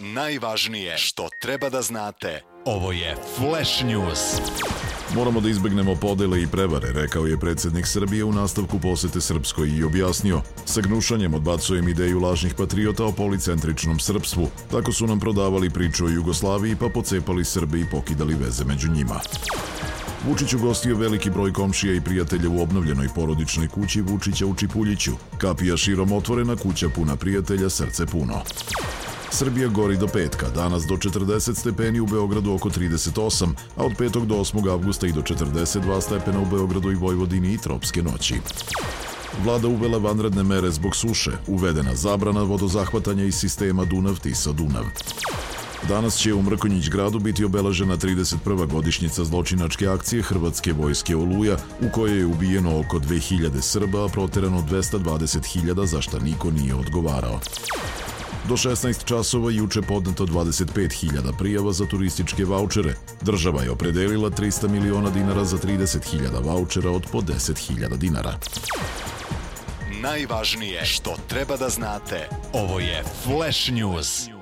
Najvažnije što treba da znate. Ovo je Flash News. Moramo da izbegnemo podele i prevare, rekao je predsjednik Srbije u nastavku posete Srpskoj i objasnio: sa gnušanjem odbacujem ideju lažnih patriota o policentričnom srpstvu. Tako su nam prodavali priču o Jugoslaviji pa pocepali Srbe i pokidali veze među njima. Vučić ugostio veliki broj komšija i prijatelja u obnovljenoj porodičnoj kući Vučića u Čipuljiću. Kapija širom otvorena, kuća puna prijatelja, srce puno. Srbija gori do petka, danas do 40 stepeni, u Beogradu oko 38, a od 5. do 8. avgusta i do 42 stepena u Beogradu i Vojvodini i tropske noći. Vlada uvela vanredne mere zbog suše, uvedena zabrana vodozahvatanja iz sistema Dunav-Tisa-Dunav. Danas će u Mrkonjić gradu biti obeležena 31. godišnjica zločinačke akcije Hrvatske vojske Oluja, u kojoj je ubijeno oko 2000 Srba, a proterano 220.000, za šta niko nije odgovarao. Do 16 časova juče podneto 25.000 prijava za turističke vaučere. Država je opredelila 300 miliona dinara za 30.000 vaučera od po 10.000 dinara. Najvažnije što treba da znate. Ovo je Flash News.